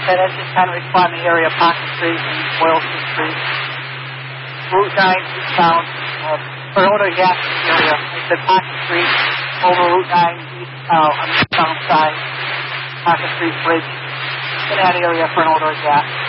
that's just kind of respond to the area of Pocket Street and Boylston Street. Route 9 eastbound, or over the gas area. I said Pocket Street, over Route 9 east, on the south side, Pocket Street Bridge, in that area for an odor gas.